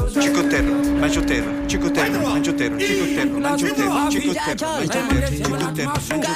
Chicotero, manchotero, chicotero, manchotero, chicotero, manchotero, chicotero,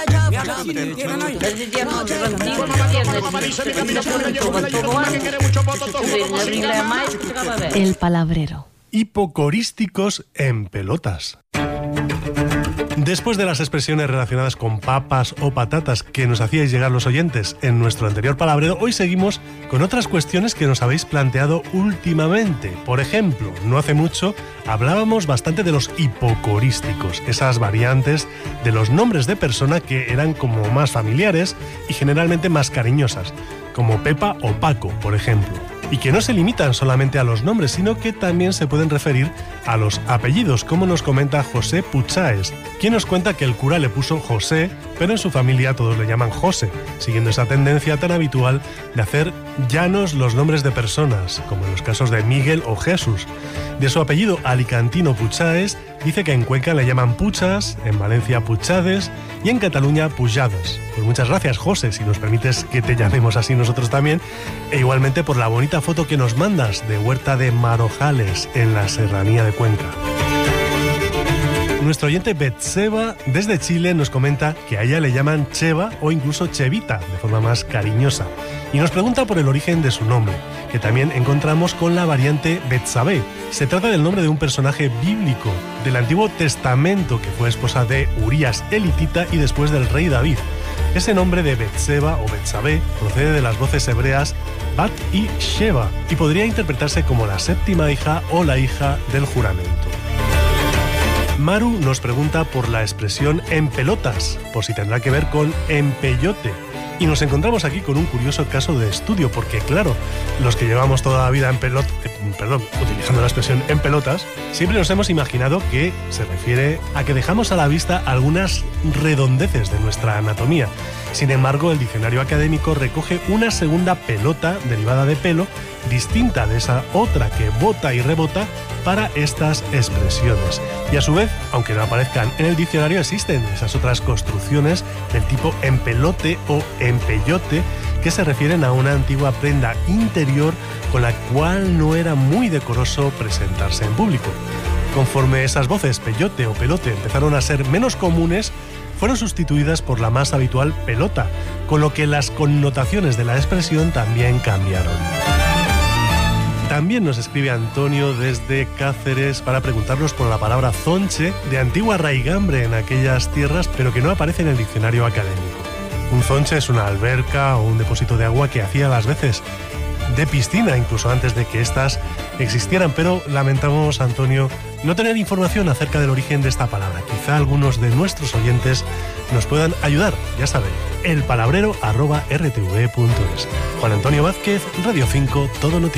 manchotero. El palabrero. Hipocorísticos en pelotas. Después de las expresiones relacionadas con papas o patatas que nos hacíais llegar los oyentes en nuestro anterior palabrero, hoy seguimos con otras cuestiones que nos habéis planteado últimamente. Por ejemplo, no hace mucho hablábamos bastante de los hipocorísticos, esas variantes de los nombres de persona que eran como más familiares y generalmente más cariñosas, como Pepa o Paco, por ejemplo. Y que no se limitan solamente a los nombres, sino que también se pueden referir a los apellidos, como nos comenta José Puchaes, quien nos cuenta que el cura le puso José, pero en su familia todos le llaman José, siguiendo esa tendencia tan habitual de hacer llanos los nombres de personas, como en los casos de Miguel o Jesús. De su apellido alicantino Puchaes, dice que en Cuenca le llaman Puchas, en Valencia Puchades y en Cataluña Pujades. Pues muchas gracias, José, si nos permites que te llamemos así nosotros también, e igualmente por la bonita foto que nos mandas de Huerta de Marojales en la serranía de Cuenca. Nuestro oyente Betseba desde Chile nos comenta que a ella le llaman Cheva o incluso Chevita, de forma más cariñosa, y nos pregunta por el origen de su nombre, que también encontramos con la variante Betsabé. Se trata del nombre de un personaje bíblico del Antiguo Testamento que fue esposa de Urías elitita y después del rey David. Ese nombre de Betseba o Betsabé procede de las voces hebreas Bat y Sheva y podría interpretarse como la séptima hija o la hija del juramento. Maru nos pregunta por la expresión en pelotas, por si tendrá que ver con empellote. Y nos encontramos aquí con un curioso caso de estudio, porque claro, los que llevamos toda la vida utilizando la expresión en pelotas, siempre nos hemos imaginado que se refiere a que dejamos a la vista algunas redondeces de nuestra anatomía. Sin embargo, el diccionario académico recoge una segunda pelota derivada de pelo, distinta de esa otra que bota y rebota para estas expresiones. Y a su vez, aunque no aparezcan en el diccionario, existen esas otras construcciones del tipo empelote o empellote que se refieren a una antigua prenda interior con la cual no era muy decoroso presentarse en público. Conforme esas voces pellote o pelote empezaron a ser menos comunes, fueron sustituidas por la más habitual pelota, con lo que las connotaciones de la expresión también cambiaron. También nos escribe Antonio desde Cáceres para preguntarnos por la palabra zonche, de antigua raigambre en aquellas tierras, pero que no aparece en el diccionario académico. Un zonche es una alberca o un depósito de agua que hacía las veces de piscina, incluso antes de que éstas existieran, pero lamentamos, Antonio, no tener información acerca del origen de esta palabra. Quizá algunos de nuestros oyentes nos puedan ayudar, ya saben, elpalabrero@rtv.es. Juan Antonio Vázquez, Radio 5, Todo Noticias.